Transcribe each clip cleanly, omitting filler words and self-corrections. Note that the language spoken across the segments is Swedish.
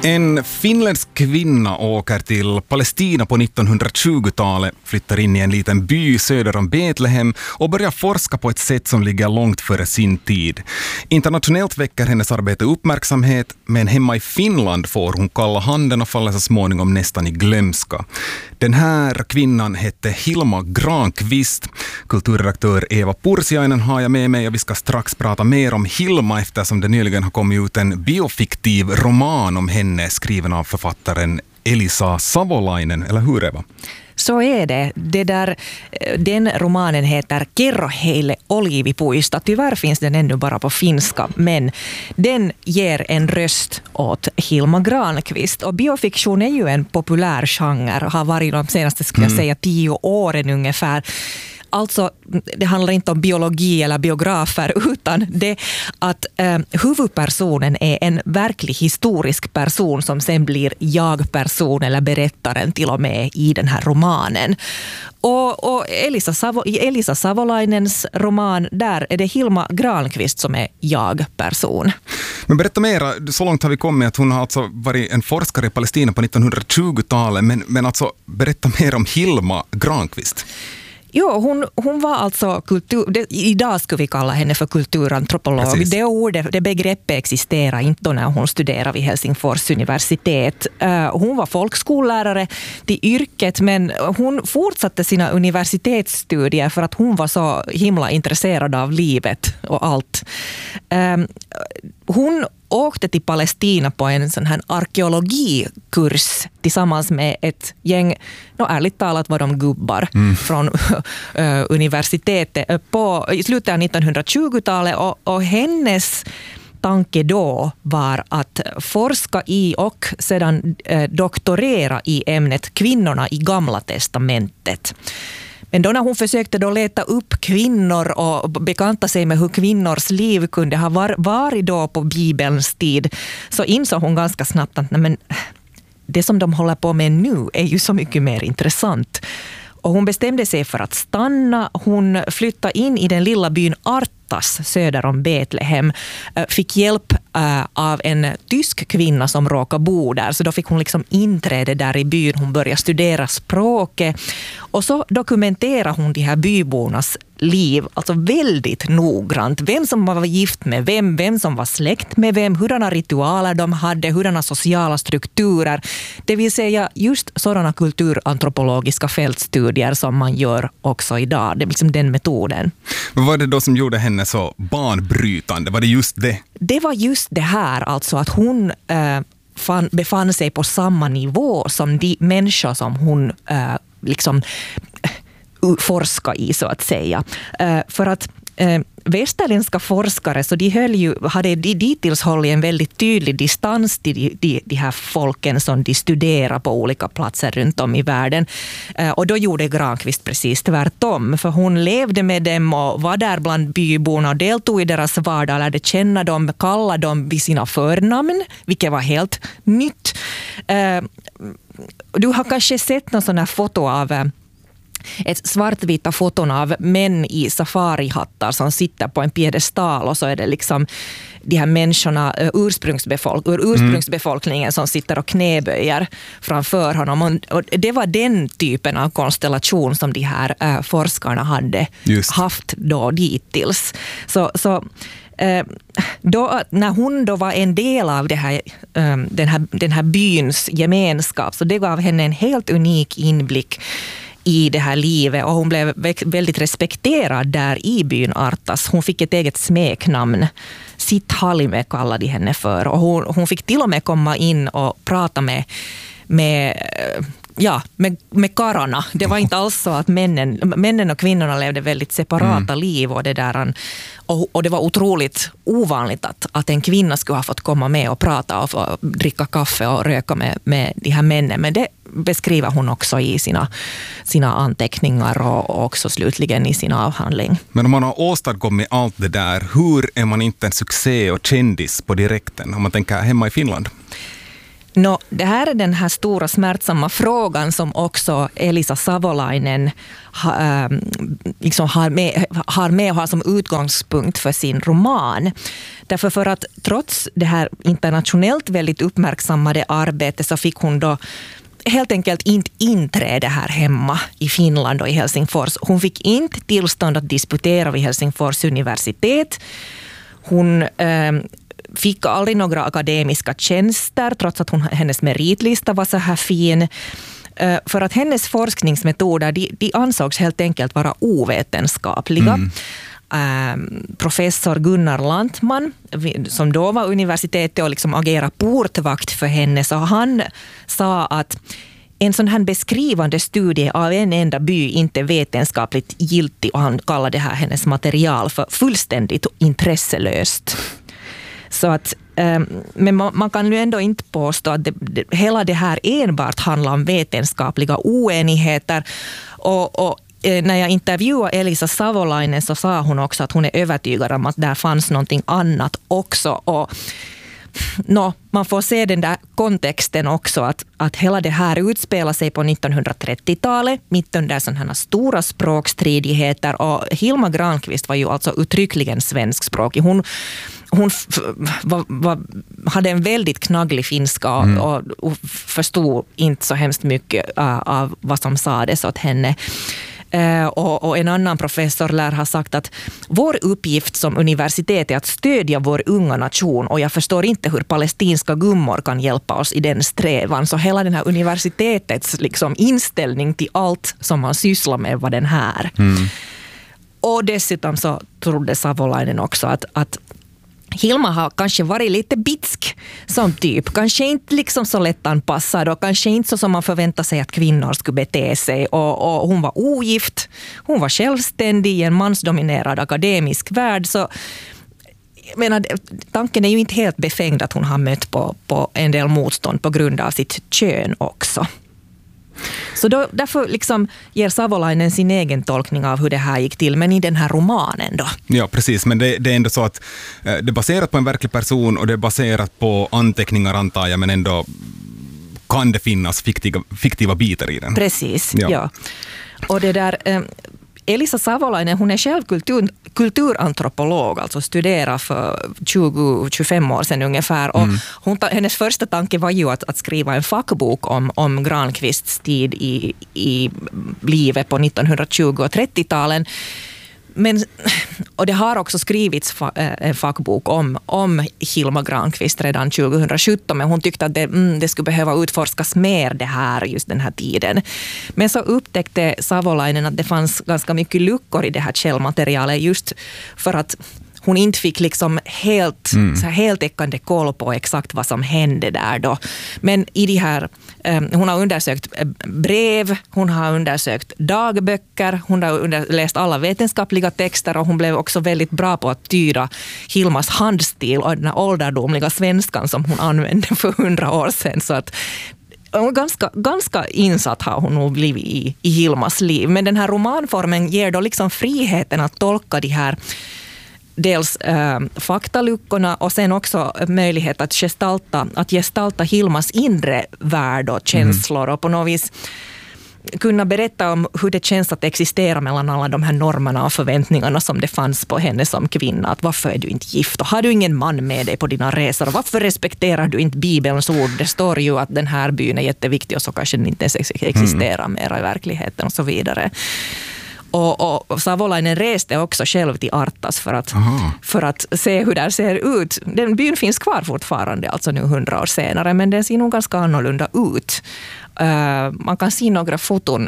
En finländsk kvinna åker till Palestina på 1920-talet, flyttar in i en liten by söder om Betlehem och börjar forska på ett sätt som ligger långt före sin tid. Internationellt väcker hennes arbete uppmärksamhet, men hemma i Finland får hon kalla handen och faller så småningom nästan i glömska. Den här kvinnan hette Hilma Granqvist. Kulturredaktör Eva Pursiainen har jag med mig och vi ska strax prata mer om Hilma eftersom det nyligen har kommit ut en biofiktiv roman om henne skriven av författaren Elisa Savolainen, eller hur Eva? Så är det. Den romanen heter Kerro heille Oliivipuista. Tyvärr finns den ännu bara på finska, men den ger en röst åt Hilma Granqvist. Och biofiktion är ju en populär genre, har varit de senaste, skulle jag säga, 10 åren ungefär. Alltså, det handlar inte om biologi eller biografer utan det att huvudpersonen är en verklig historisk person som sen blir jag-person eller berättaren till och med i den här romanen. Och Elisa Savolainens roman, där är det Hilma Granqvist som är jag-person. Men berätta mer, så långt har vi kommit att hon har alltså varit en forskare i Palestina på 1920-talet, men alltså berätta mer om Hilma Granqvist. Jo, hon var alltså idag skulle vi kalla henne för kulturantropolog. Precis. Det begreppet existerar inte när hon studerade vid Helsingfors universitet. Hon var folkskollärare till yrket, men hon fortsatte sina universitetsstudier för att hon var så himla intresserad av livet och allt. Hon åkte till Palestina på en sån här arkeologikurs tillsammans med ett gäng, ärligt talat var de gubbar från universitetet i slutet av 1920-talet och hennes tanke då var att forska i och sedan doktorera i ämnet kvinnorna i Gamla testamentet. Men då när hon försökte då leta upp kvinnor och bekanta sig med hur kvinnors liv kunde ha varit då på Bibelns tid, så insåg hon ganska snabbt att det som de håller på med nu är ju så mycket mer intressant. Och hon bestämde sig för att stanna. Hon flyttade in i den lilla byn Artas söder om Betlehem. Fick hjälp av en tysk kvinna som råkade bo där. Så då fick hon liksom inträde där i byn. Hon började studera språket. Och så dokumenterade hon de här bybornas liv, alltså väldigt noggrant. Vem som var gift med vem som var släkt med vem, hurdana ritualer de hade, hurdana sociala strukturer. Det vill säga just sådana kulturantropologiska fältstudier som man gör också idag. Det är liksom den metoden. Men vad var det då som gjorde henne så banbrytande? Var det just det? Det var just det här, alltså att hon befann sig på samma nivå som de människor som hon forska i, så att säga. För att västerländska forskare så hade dittills hållit en väldigt tydlig distans till de här folken som de studerar på olika platser runt om i världen. Och då gjorde Granqvist precis tvärtom. För hon levde med dem och var där bland byborna och deltog i deras vardag, lärde känna dem, kalla dem vid sina förnamn, vilket var helt nytt. Du har kanske sett någon sån här foto av ett svartvita foton av män i safarihattar som sitter på en piedestal och så är det liksom de här människorna, ursprungsbefolkningen som sitter och knäböjer framför honom. Och det var den typen av konstellation som de här forskarna hade haft då dittills. Så då, när hon då var en del av det här, den här byns gemenskap, så det gav henne en helt unik inblick i det här livet och hon blev väldigt respekterad där i byn Artas. Hon fick ett eget smeknamn. Sitt-Halime kallade de henne för. Och hon fick till och med komma in och prata med karlarna. Det var inte alls så att männen och kvinnorna levde väldigt separata liv och det där. Och det var otroligt ovanligt att en kvinna skulle ha fått komma med och prata och dricka kaffe och röka med de här männen. Men det beskriver hon också i sina anteckningar och också slutligen i sin avhandling. Men om man har åstadkommit allt det där, hur är man inte en succé och kändis på direkten om man tänker hemma i Finland? Det här är den här stora smärtsamma frågan som också Elisa Savolainen liksom har med och har som utgångspunkt för sin roman. Därför för att trots det här internationellt väldigt uppmärksammade arbetet så fick hon då helt enkelt inte inträde här hemma i Finland och i Helsingfors. Hon fick inte tillstånd att disputera vid Helsingfors universitet. Hon fick aldrig några akademiska tjänster trots att hennes meritlista var så här fin. För att hennes forskningsmetoder de ansågs helt enkelt vara ovetenskapliga. Professor Gunnar Lantman, som då var universitetet och liksom agerade portvakt för henne, så han sa att en sån här beskrivande studie av en enda by inte är vetenskapligt giltig, och han kallade det här hennes material för fullständigt intresselöst. Så att, men man kan ju ändå inte påstå att hela det här enbart handlar om vetenskapliga oenigheter. Och när jag intervjuade Elisa Savolainen så sa hon också att hon är övertygad om att där fanns någonting annat också. Och man får se den där kontexten också, att hela det här utspelar sig på 1930-talet, mitt under sådana här stora språkstridigheter, och Hilma Granqvist var ju alltså uttryckligen svenskspråkig. Hon hade en väldigt knagglig finska och förstod inte så hemskt mycket av vad som sades åt henne. Och en annan professor lär ha sagt att vår uppgift som universitet är att stödja vår unga nation, och jag förstår inte hur palestinska gummor kan hjälpa oss i den strävan. Så hela den här universitetets liksom inställning till allt som man sysslar med var den här. Och dessutom så trodde Savolainen också att Hilma har kanske varit lite bitsk som typ. Kanske inte liksom så lättanpassad och kanske inte så som man förväntar sig att kvinnor skulle bete sig. Och hon var ogift, hon var självständig i en mansdominerad akademisk värld. Så jag menar, tanken är ju inte helt befängd att hon har mött på en del motstånd på grund av sitt kön också. Så därför liksom ger Savolainen sin egen tolkning av hur det här gick till, men i den här romanen då. Ja, precis, men det är ändå så att det är baserat på en verklig person och det är baserat på anteckningar, antar jag, men ändå kan det finnas fiktiva bitar i den. Precis, ja. Och det där... Elisa Savolainen, hon är själv kulturantropolog, alltså studerar för 20-25 år sedan ungefär. Och hennes första tanke var ju att skriva en fackbok om Granqvists tid i livet på 1920- och 30-talen. Och det har också skrivits en fackbok om Hilma Granqvist redan 2017, men hon tyckte att det skulle behöva utforskas mer det här, just den här tiden. Men så upptäckte Savolainen att det fanns ganska mycket luckor i det här källmaterialet, just för att hon inte fick liksom heltäckande koll på exakt vad som hände där då. Men i de här, hon har undersökt brev, hon har undersökt dagböcker, hon har läst alla vetenskapliga texter, och hon blev också väldigt bra på att tyda Hilmas handstil och den här ålderdomliga svenskan som hon använde för 100 år sedan. Så att ganska insatt har hon nog blivit i Hilmas liv. Men den här romanformen ger då liksom friheten att tolka de här dels faktaluckorna och sen också möjlighet att gestalta Hilmas inre värld och känslor och på något vis kunna berätta om hur det känns att existera mellan alla de här normerna och förväntningarna som det fanns på henne som kvinna. Att varför är du inte gift? Och har du ingen man med dig på dina resor? Och varför respekterar du inte Bibelns ord? Det står ju att den här byn är jätteviktig och så kanske den inte existerar mer i verkligheten och så vidare. Och Savolainen reste också själv till Artas för att se hur det ser ut. Den byn finns kvar fortfarande, alltså nu 100 år senare, men den ser nog ganska annorlunda ut. Man kan se några foton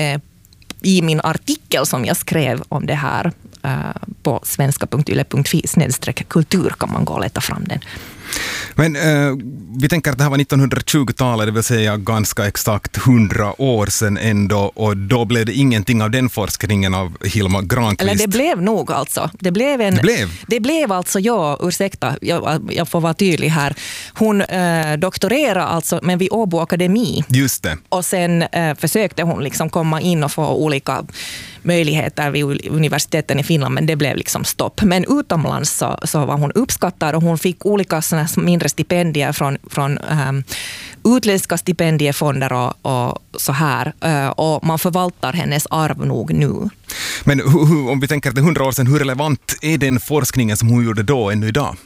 i min artikel som jag skrev om det här på svenska.yle.fi/kultur kan man gå och leta fram den. Men vi tänker att det här var 1920-talet, det vill säga ganska exakt 100 år sedan ändå, och då blev det ingenting av den forskningen av Hilma Granqvist. Eller det blev nog alltså. Det blev alltså, ursäkta, jag får vara tydlig här. Hon doktorerade alltså, men vid Åbo Akademi. Just det. Och sen försökte hon liksom komma in och få olika möjligheter vid universiteten i Finland, men det blev liksom stopp. Men utomlands så var hon uppskattad och hon fick olika såna mindre stipendier från utländska stipendiefonder och så här. Och man förvaltar hennes arv nog nu. Men om vi tänker att det är 100 år sedan, hur relevant är den forskningen som hon gjorde då ännu idag?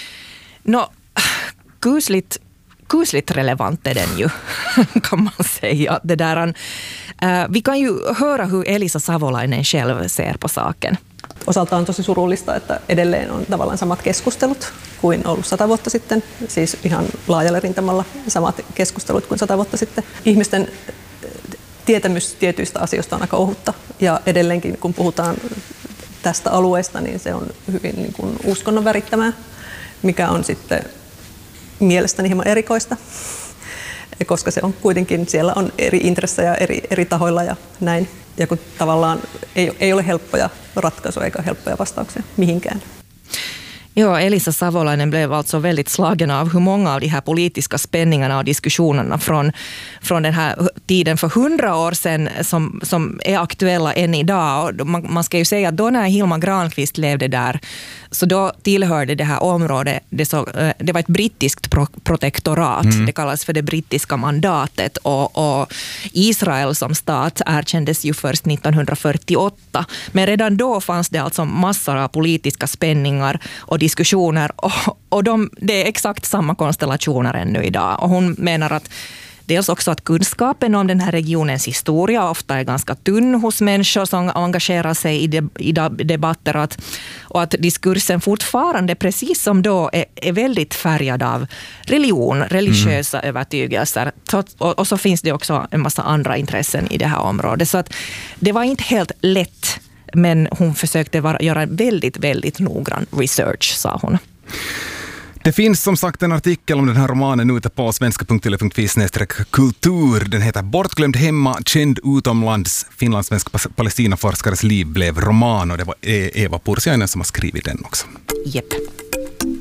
Kusligt relevant är den ju, kan man säga. Vi kan ju höra hur Elisa Savolainen själv ser på saken. Osaltaan on tosi surullista, että edelleen on tavallaan samat keskustelut kuin ollut 100 vuotta sitten. Siis ihan laajalla rintamalla samat keskustelut kuin 100 vuotta sitten. Ihmisten tietämys tietyistä asioista on aika ohutta. Ja edelleenkin kun puhutaan tästä alueesta, niin se on hyvin niin kuin uskonnon värittämää, mikä on sitten mielestäni hieman erikoista. Koska se on kuitenkin, siellä on eri intressejä eri tahoilla ja näin. Ja kun tavallaan ei ole helppoja ratkaisuja eikä helppoja vastauksia mihinkään. Ja, Elisa Savolainen blev alltså väldigt slagen av hur många av de här politiska spänningarna och diskussionerna från den här tiden för 100 år sedan som är aktuella än idag. Och man ska ju säga att då när Hilma Granqvist levde där, så då tillhörde det här området, det var ett brittiskt protektorat. Det kallas för det brittiska mandatet, och Israel som stat erkändes ju först 1948. Men redan då fanns det alltså massor av politiska spänningar och diskussioner, och det är exakt samma konstellationer ännu idag. Och hon menar att dels också att kunskapen om den här regionens historia ofta är ganska tunn hos människor som engagerar sig i debatter, och att diskursen fortfarande, precis som då, är väldigt färgad av religiösa övertygelser. Och så finns det också en massa andra intressen i det här området. Så att det var inte helt lätt, men hon försökte göra väldigt, väldigt noggrann research, sa hon. Det finns som sagt en artikel om den här romanen ute på svenska.yle.fi/kultur. Den heter Bortglömd hemma, känd utomlands. Finlandssvenska Palestinaforskares liv blev roman, och det var Eva Pursiainen som har skrivit den också. Jep.